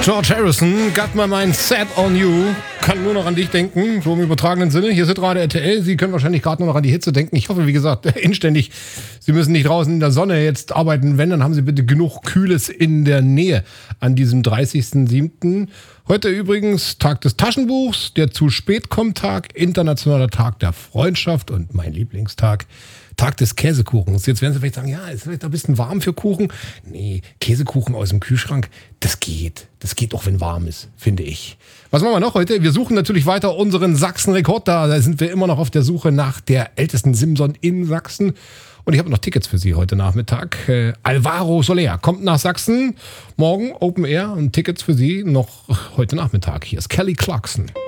George Harrison, Got My Mind Set on You. Kann nur noch an dich denken, so im übertragenen Sinne. Hier ist gerade RTL. Sie können wahrscheinlich gerade nur noch an die Hitze denken. Ich hoffe, wie gesagt, inständig, Sie müssen nicht draußen in der Sonne jetzt arbeiten. Wenn, dann haben Sie bitte genug Kühles in der Nähe an diesem 30.07. Heute übrigens Tag des Taschenbuchs, der zu spät kommt Tag, internationaler Tag der Freundschaft und mein Lieblingstag, Tag des Käsekuchens. Jetzt werden Sie vielleicht sagen, ja, ist vielleicht ein bisschen warm für Kuchen. Nee, Käsekuchen aus dem Kühlschrank, das geht. Das geht auch, wenn warm ist, finde ich. Was machen wir noch heute? Wir suchen natürlich weiter unseren Sachsen-Rekord. Da sind wir immer noch auf der Suche nach der ältesten Simson in Sachsen. Und ich habe noch Tickets für Sie heute Nachmittag. Alvaro Soler kommt nach Sachsen. Morgen Open Air und Tickets für Sie noch heute Nachmittag. Hier ist Kelly Clarkson.